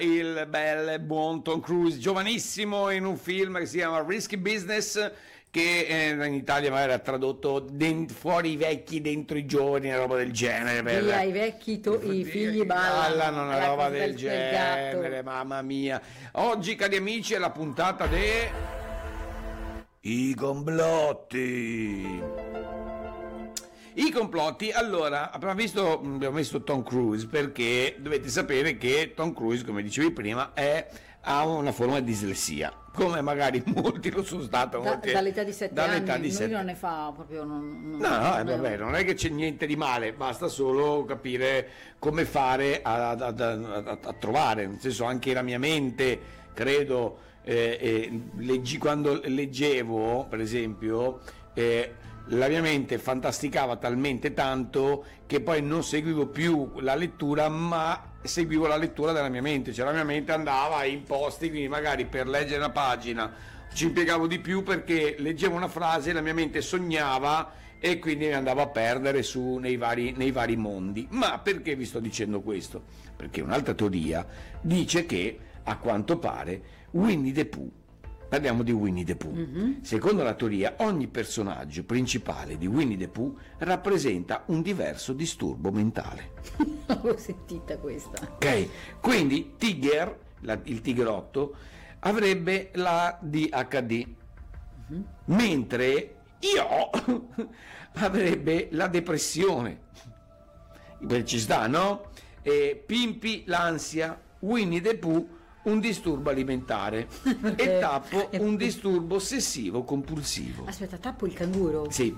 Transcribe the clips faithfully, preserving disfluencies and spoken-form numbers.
il bel e buon Tom Cruise, giovanissimo, in un film che si chiama Risky Business, che eh, in Italia magari era tradotto dent- fuori i vecchi, dentro i giovani, una roba del genere. Per... Via, i vecchi, to- i figli ballano. Ballano, una roba del genere, mamma mia. Oggi, cari amici, è la puntata de... I complotti. I complotti, allora, abbiamo visto, abbiamo visto Tom Cruise, perché dovete sapere che Tom Cruise, come dicevi prima, è, ha una forma di dislessia, come magari molti lo sono stato. Da, molti, dall'età di sette dall'età anni, di lui sette... non ne fa proprio... Non, non, no, no, eh, non, vabbè, non è che c'è niente di male, basta solo capire come fare a, a, a, a, a trovare, nel senso, anche la mia mente, credo, eh, eh, leggi, quando leggevo, per esempio... Eh, la mia mente fantasticava talmente tanto che poi non seguivo più la lettura, ma seguivo la lettura della mia mente, cioè la mia mente andava in posti, quindi magari per leggere una pagina ci impiegavo di più perché leggevo una frase, la mia mente sognava e quindi mi andavo a perdere su nei vari, nei vari mondi. Ma perché vi sto dicendo questo? Perché un'altra teoria dice che, a quanto pare, Winnie the Pooh, parliamo di Winnie the Pooh. Mm-hmm. Secondo la teoria, ogni personaggio principale di Winnie the Pooh rappresenta un diverso disturbo mentale. L'ho sentita questa. Ok, quindi Tiger, la, il tigrotto, avrebbe la D H D, mm-hmm. mentre io avrebbe la depressione. Beh, ci sta, no? E Pimpi l'ansia, Winnie the Pooh un disturbo alimentare e Tappo un disturbo ossessivo compulsivo. Aspetta, Tappo il canguro? Sì.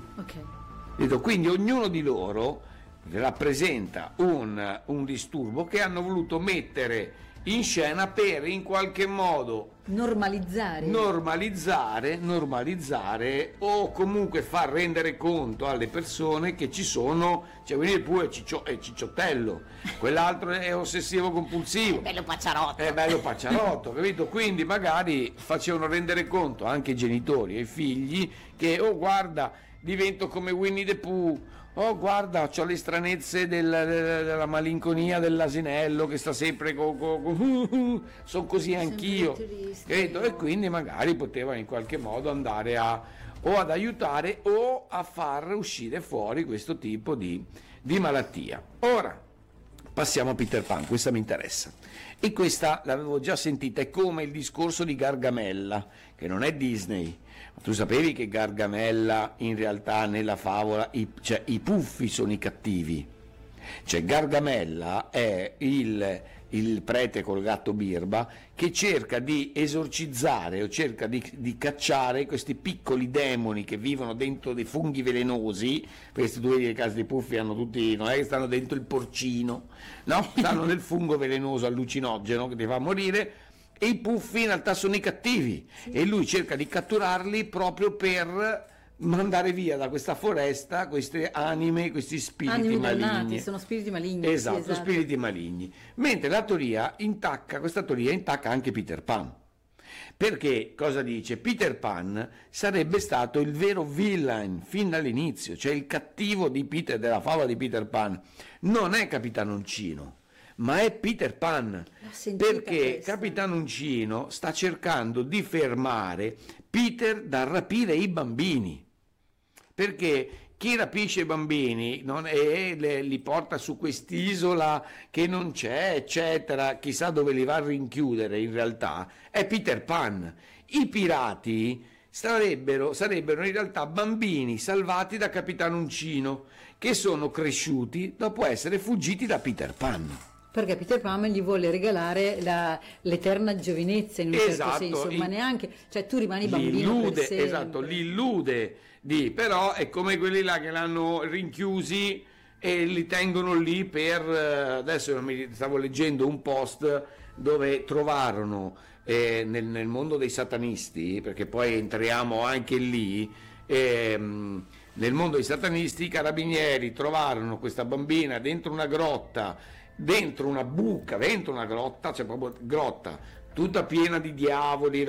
Ok. Quindi ognuno di loro rappresenta un, un disturbo che hanno voluto mettere in scena per in qualche modo normalizzare normalizzare normalizzare o comunque far rendere conto alle persone che ci sono, cioè Winnie the Pooh è, ciccio, è cicciottello, quell'altro è ossessivo compulsivo, è bello pacciarotto, è bello pacciarotto, capito? Quindi magari facevano rendere conto anche i genitori e i figli che, oh guarda, divento come Winnie the Pooh, oh guarda, ho le stranezze del, della malinconia dell'asinello che sta sempre con co, co, uh, uh, sono così anch'io, credo, e quindi magari poteva in qualche modo andare a o ad aiutare o a far uscire fuori questo tipo di, di malattia. Ora passiamo a Peter Pan, questa mi interessa, e questa l'avevo già sentita, è come il discorso di Gargamella, che non è Disney. Ma tu sapevi che Gargamella in realtà nella favola, i, cioè i puffi sono i cattivi, cioè Gargamella è il, il prete col gatto birba che cerca di esorcizzare o cerca di, di cacciare questi piccoli demoni che vivono dentro dei funghi velenosi. Questi tu vedi le case dei puffi hanno tutti, non è che stanno dentro il porcino, no? Stanno nel fungo velenoso allucinogeno che ti fa morire, e i puffi in realtà sono i cattivi, sì. E lui cerca di catturarli proprio per mandare via da questa foresta queste anime, questi spiriti anime maligni. dannati, sono spiriti maligni. Esatto, sì, esatto, spiriti maligni. Mentre la teoria intacca, questa teoria intacca anche Peter Pan. Perché cosa dice? Peter Pan sarebbe stato il vero villain fin dall'inizio, cioè il cattivo di Peter, della favola di Peter Pan. Non è Capitano Uncino, ma è Peter Pan, perché questa. Capitano Uncino sta cercando di fermare Peter dal rapire i bambini, perché chi rapisce i bambini non è, le, li porta su quest'isola che non c'è, eccetera, chissà dove li va a rinchiudere, in realtà è Peter Pan. I pirati sarebbero, sarebbero in realtà bambini salvati da Capitano Uncino, che sono cresciuti dopo essere fuggiti da Peter Pan. Perché Peter Pan gli vuole regalare la, l'eterna giovinezza in un esatto, certo senso, in, ma neanche, cioè tu rimani bambino illude, per sempre. Esatto, li illude di, però è come quelli là che l'hanno rinchiusi e li tengono lì per, adesso mi stavo leggendo un post dove trovarono eh, nel, nel mondo dei satanisti, perché poi entriamo anche lì, ehm, nel mondo dei satanisti i carabinieri trovarono questa bambina dentro una grotta, dentro una buca, dentro una grotta, cioè proprio grotta, tutta piena di diavoli,